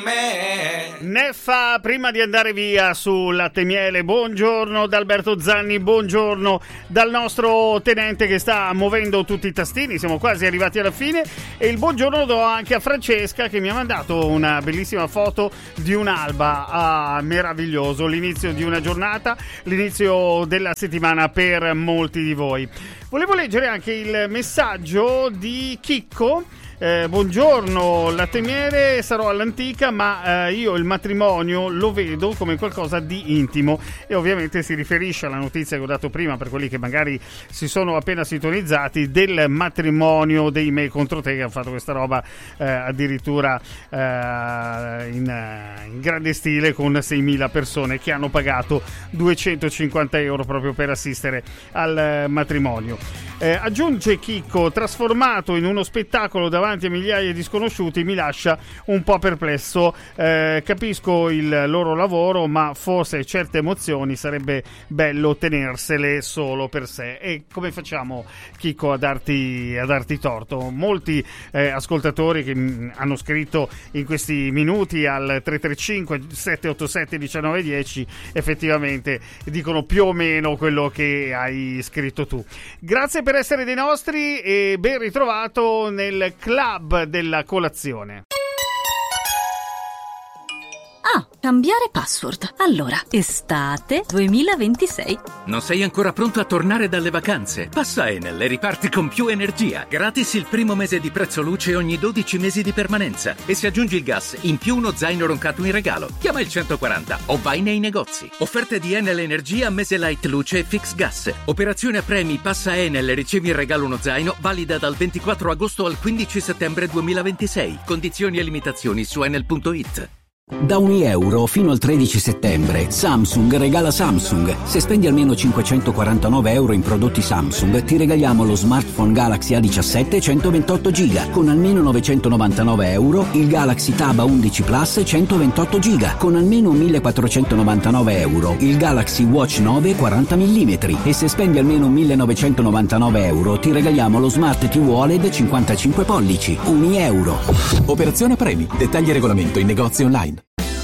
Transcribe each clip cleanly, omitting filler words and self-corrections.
Neffa, prima di andare via su Latte e Miele, buongiorno da Alberto Zanni, buongiorno dal nostro tenente che sta muovendo tutti i tastini, siamo quasi arrivati alla fine, e il buongiorno lo do anche a Francesca che mi ha mandato una bellissima foto di un'alba, meraviglioso, l'inizio di una giornata, l'inizio della settimana per molti di voi. Volevo leggere anche il messaggio di Chicco. Buongiorno Latte e Miele, sarò all'antica ma io il matrimonio lo vedo come qualcosa di intimo, e ovviamente si riferisce alla notizia che ho dato prima per quelli che magari si sono appena sintonizzati del matrimonio dei Me contro te, che hanno fatto questa roba addirittura in grande stile con 6.000 persone che hanno pagato 250 euro proprio per assistere al matrimonio. Aggiunge Chicco, trasformato in uno spettacolo davanti a migliaia di sconosciuti mi lascia un po' perplesso, capisco il loro lavoro ma forse certe emozioni sarebbe bello tenersele solo per sé. E come facciamo, Chicco, a darti torto? Molti ascoltatori che hanno scritto in questi minuti al 335 787 1910 effettivamente dicono più o meno quello che hai scritto tu. Grazie per essere dei nostri e ben ritrovato nel club della colazione. Ah, cambiare password. Allora, estate 2026. Non sei ancora pronto a tornare dalle vacanze? Passa Enel e riparti con più energia. Gratis il primo mese di prezzo luce ogni 12 mesi di permanenza. E se aggiungi il gas, in più uno zaino roncato in regalo. Chiama il 140 o vai nei negozi. Offerte di Enel Energia, mese light luce e fix gas. Operazione a premi, passa Enel e ricevi in regalo uno zaino, valida dal 24 agosto al 15 settembre 2026. Condizioni e limitazioni su enel.it. Da €1 fino al 13 settembre Samsung regala Samsung. Se spendi almeno €549 in prodotti Samsung ti regaliamo lo smartphone Galaxy A17 128 GB con almeno €999, il Galaxy Tab A11 Plus 128 GB con almeno €1.499, il Galaxy Watch 9 40 mm, e se spendi almeno €1.999 ti regaliamo lo Smart TV OLED 55 pollici. €1. Operazione premi. Dettagli e regolamento in negozi online.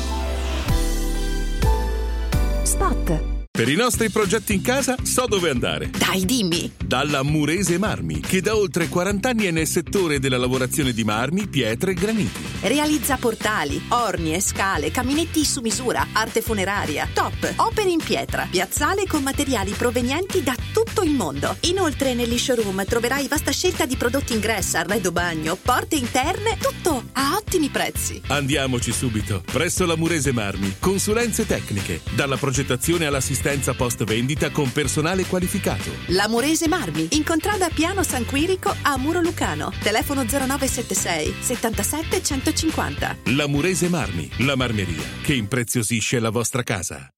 Spot. Per i nostri progetti in casa so dove andare. Dai, dimmi. Dalla Murese Marmi, che da oltre 40 anni è nel settore della lavorazione di marmi, pietre e graniti. Realizza portali, orni e scale, caminetti su misura, arte funeraria, top, opere in pietra, piazzale con materiali provenienti da tutto il mondo. Inoltre negli showroom troverai vasta scelta di prodotti ingresso, arredo bagno, porte interne, tutto a ottimi prezzi. Andiamoci subito. Presso la Murese Marmi, consulenze tecniche, dalla progettazione all'assistenza post vendita con personale qualificato. La Murese Marmi, in contrada Piano San Quirico a Muro Lucano. Telefono 0976 77 150. La Murese Marmi, la marmeria che impreziosisce la vostra casa.